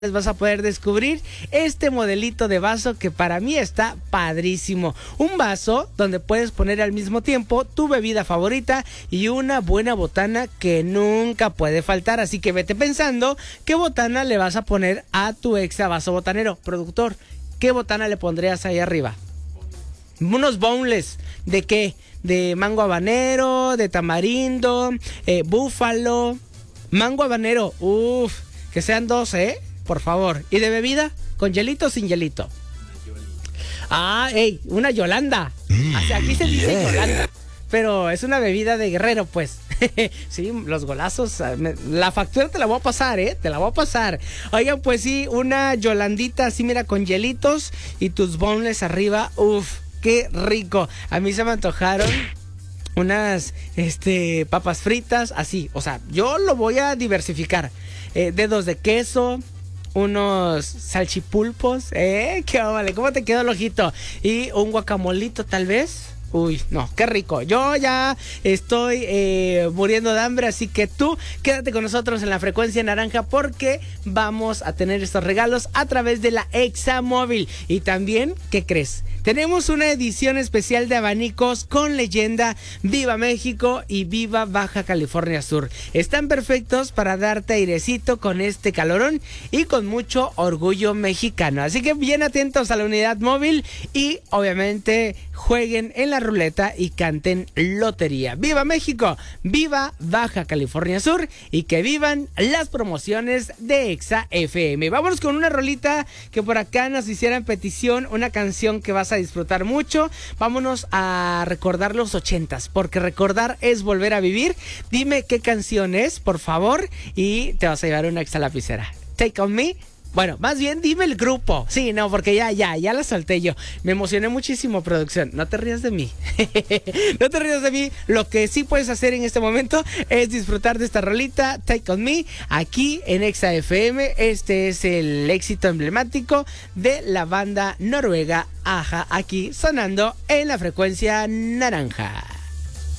vas a poder descubrir este modelito de vaso que para mí está padrísimo. Un vaso donde puedes poner al mismo tiempo tu bebida favorita y una buena botana que nunca puede faltar. Así que vete pensando qué botana le vas a poner a tu extra vaso botanero. Productor, ¿qué botana le pondrías ahí arriba? Unos boneless. ¿De qué? De mango habanero, de tamarindo, búfalo, mango habanero. Que sean 2, por favor. ¿Y de bebida? ¿Con hielito o sin hielito? Una Yolanda. Aquí se dice Yolanda. Pero es una bebida de Guerrero, pues. Sí, los golazos. La factura te la voy a pasar, te la voy a pasar. Oigan, pues sí, una Yolandita así, mira, con hielitos y tus boneless arriba. Qué rico. A mí se me antojaron unas papas fritas, así. O sea, yo lo voy a diversificar. Dedos de queso, unos salchipulpos, qué vale, ¿cómo te quedó el ojito? Y un guacamolito tal vez. No, qué rico. Yo ya estoy muriendo de hambre, así que tú quédate con nosotros en la frecuencia naranja porque vamos a tener estos regalos a través de la Examóvil. Y también, ¿qué crees? Tenemos una edición especial de abanicos con leyenda Viva México y Viva Baja California Sur. Están perfectos para darte airecito con este calorón y con mucho orgullo mexicano. Así que bien atentos a la unidad móvil y obviamente jueguen en la ruleta y canten lotería. ¡Viva México! ¡Viva Baja California Sur! Y que vivan las promociones de Exa FM. Vámonos con una rolita que por acá nos hicieran petición, una canción que vas a disfrutar mucho. Vámonos a recordar los 80s, porque recordar es volver a vivir. Dime qué canción es, por favor, y te vas a llevar una Exa lapicera. Take On Me. Bueno, más bien dime el grupo. Sí, no, porque ya la solté yo. Me emocioné muchísimo, producción. No te rías de mí. No te rías de mí. Lo que sí puedes hacer en este momento es disfrutar de esta rolita, Take On Me, aquí en Exa FM. Este es el éxito emblemático de la banda noruega Aja, aquí sonando en la frecuencia naranja.